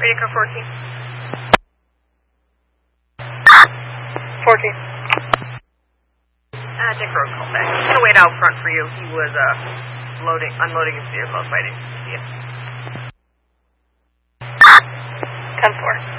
Copy, car 14. 14. Dick Road called back. He's gonna wait out front for you. He was, unloading his vehicle, fighting. See ya. 10-4.